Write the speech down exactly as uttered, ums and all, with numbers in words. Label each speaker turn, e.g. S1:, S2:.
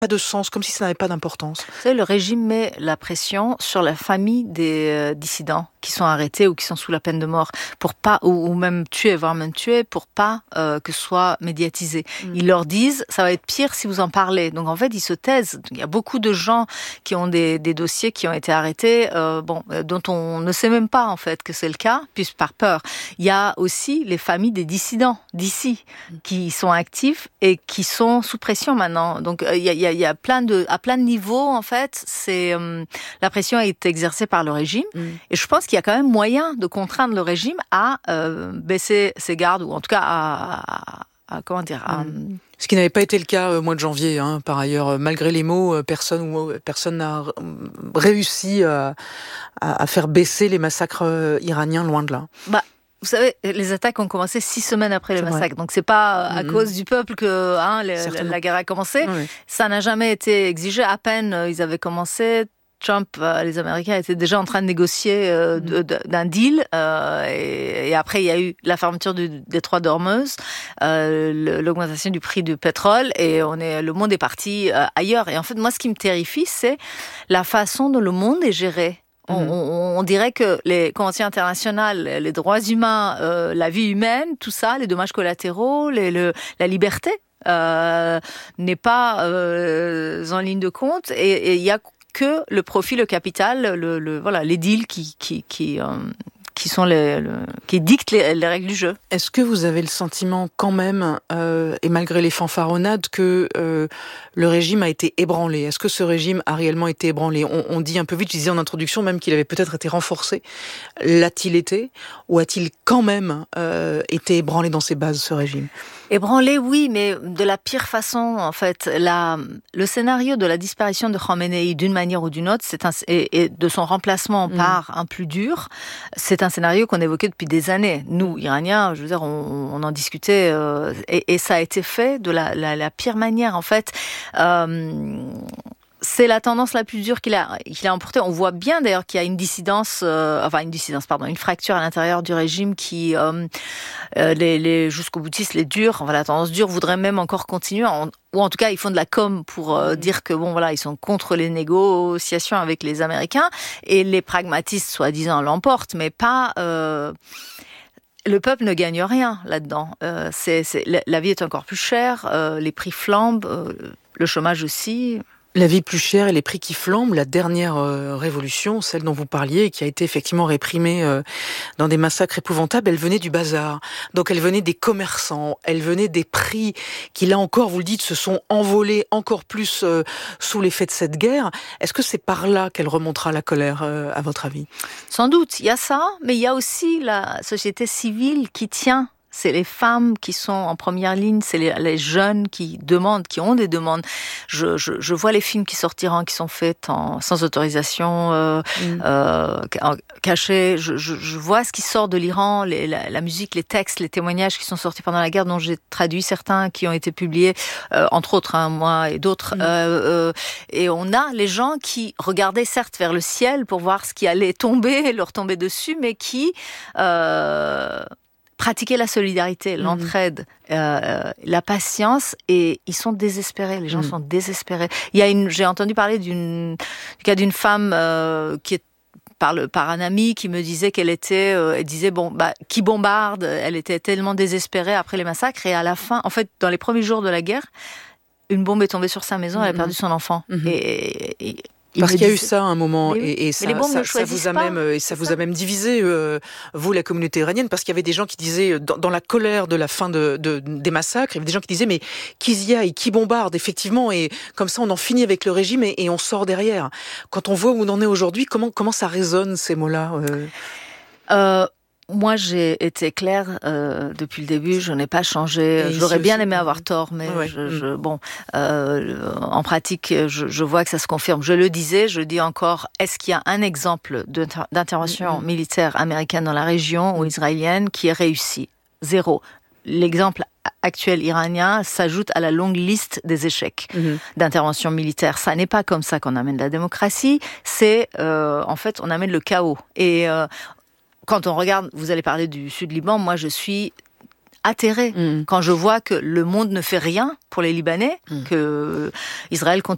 S1: pas de sens, comme si ça n'avait pas d'importance.
S2: Vous savez, le régime met la pression sur la famille des euh, dissidents qui sont arrêtés ou qui sont sous la peine de mort pour pas, ou, ou même tués, voire même tués, pour pas euh, que ce soit médiatisé. Mmh. Ils leur disent, ça va être pire si vous en parlez. Donc en fait, ils se taisent. Il y a beaucoup de gens qui ont des, des dossiers qui ont été arrêtés, euh, bon, dont on ne sait même pas en fait que c'est le cas, puisque par peur. Il y a aussi les familles des dissidents d'ici mmh. qui sont actifs et qui sont sous pression maintenant. Donc il y a, il y a, il y a plein de, à plein de niveaux en fait, c'est euh, la pression est exercée par le régime. Mmh. Et je pense qu'il y a quand même moyen de contraindre le régime à euh, baisser ses gardes, ou en tout cas à, à, à comment dire. À...
S1: Mmh. Ce qui n'avait pas été le cas au mois de janvier. Hein. Par ailleurs, malgré les mots, personne personne n'a réussi à, à faire baisser les massacres iraniens, loin de là.
S2: Bah. Vous savez, les attaques ont commencé six semaines après les c'est massacres. Vrai. Donc c'est pas à mmh. cause du peuple que hein, les, la, la guerre a commencé. Oui. Ça n'a jamais été exigé. À peine euh, ils avaient commencé. Trump, euh, les Américains étaient déjà en train de négocier euh, mmh. de, de, d'un deal. Euh, et, et après, il y a eu la fermeture du détroit d'Ormuz, euh, l'augmentation du prix du pétrole, et on est, le monde est parti euh, ailleurs. Et en fait, moi, ce qui me terrifie, c'est la façon dont le monde est géré. On, on, on dirait que les conventions internationales, les droits humains, euh, la vie humaine, tout ça, les dommages collatéraux, les, le, la liberté euh, n'est pas euh, en ligne de compte. Et il y a que le profit, le capital, le, le voilà, les deals qui qui qui euh, qui sont les, le, qui dictent les, les règles du jeu.
S1: Est-ce que vous avez le sentiment quand même, euh, et malgré les fanfaronnades, que euh, le régime a été ébranlé ? Est-ce que ce régime a réellement été ébranlé ? on, on dit un peu vite, je disais en introduction même qu'il avait peut-être été renforcé. L'a-t-il été ? Ou a-t-il quand même euh, été ébranlé dans ses bases, ce régime ?
S2: Ébranlé, oui, mais de la pire façon, en fait. La, le scénario de la disparition de Khamenei, d'une manière ou d'une autre, c'est un, et, et de son remplacement mmh. par un plus dur, c'est un scénario qu'on évoquait depuis des années. Nous, Iraniens, je veux dire, on, on en discutait, euh, et, et ça a été fait de la, la, la pire manière, en fait. Euh, C'est la tendance la plus dure qu'il a, qu'il a emportée. On voit bien d'ailleurs qu'il y a une dissidence, euh, enfin une dissidence, pardon, une fracture à l'intérieur du régime qui, euh, euh, les, les jusqu'au boutistes, les durs, enfin la tendance dure, voudraient même encore continuer, en, ou en tout cas ils font de la com pour euh, mmh. dire que bon voilà ils sont contre les négociations avec les Américains, et les pragmatistes soi-disant l'emportent, mais pas. Euh, Le peuple ne gagne rien là-dedans. Euh, c'est, c'est, la vie est encore plus chère, euh, les prix flambent, euh, le chômage aussi.
S1: La vie plus chère et les prix qui flambent, la dernière euh, révolution, celle dont vous parliez, qui a été effectivement réprimée euh, dans des massacres épouvantables, elle venait du bazar. Donc elle venait des commerçants, elle venait des prix qui, là encore, vous le dites, se sont envolés encore plus euh, sous l'effet de cette guerre. Est-ce que c'est par là qu'elle remontera la colère, euh, à votre avis ?
S2: Sans doute, il y a ça, mais il y a aussi la société civile qui tient. C'est les femmes qui sont en première ligne, c'est les, les jeunes qui demandent, qui ont des demandes. Je, je, je vois les films qui sortiront, qui sont faits en, sans autorisation, euh, mmh. euh, cachés. Je, je, je vois ce qui sort de l'Iran, les, la, la musique, les textes, les témoignages qui sont sortis pendant la guerre, dont j'ai traduit certains qui ont été publiés, euh, entre autres, hein, moi et d'autres. Mmh. Euh, euh, et on a les gens qui regardaient certes vers le ciel pour voir ce qui allait tomber, leur tomber dessus, mais qui... Euh, pratiquer la solidarité, l'entraide, mmh. euh, la patience, et ils sont désespérés. Les gens mmh. sont désespérés. Il y a une, j'ai entendu parler d'une, du cas d'une femme euh, qui est par le par un ami qui me disait qu'elle était, euh, elle disait bon bah qui bombarde. Elle était tellement désespérée après les massacres, et à la fin, en fait, dans les premiers jours de la guerre, une bombe est tombée sur sa maison. Mmh. Elle a perdu son enfant. Mmh. Et, et, et
S1: Il Parce qu'il y a eu ça à un moment,
S2: oui,
S1: et, et ça,
S2: ça,
S1: ça vous a
S2: pas,
S1: même, et ça vous ça. a même divisé, euh, vous, la communauté iranienne, parce qu'il y avait des gens qui disaient, dans, dans la colère de la fin de, de, des massacres, il y avait des gens qui disaient, mais qu'ils y aillent, qui bombardent, effectivement, et comme ça on en finit avec le régime et, et on sort derrière. Quand on voit où on en est aujourd'hui, comment, comment ça résonne, ces mots-là euh...
S2: Euh... Moi, j'ai été claire euh, depuis le début. Je n'ai pas changé. Et J'aurais bien aimé avoir tort, mais ouais. je, je, bon, euh, en pratique, je, je vois que ça se confirme. Je le disais, je dis encore. Est-ce qu'il y a un exemple d'inter- d'intervention mm-hmm. militaire américaine dans la région ou israélienne qui est réussi ? Zéro. L'exemple actuel iranien s'ajoute à la longue liste des échecs mmh. d'intervention militaire. Ça n'est pas comme ça qu'on amène la démocratie. C'est euh, en fait, on amène le chaos. Et euh, quand on regarde, vous allez parler du Sud-Liban, moi je suis atterrée mmh. quand je vois que le monde ne fait rien pour les Libanais, mmh. que Israël continue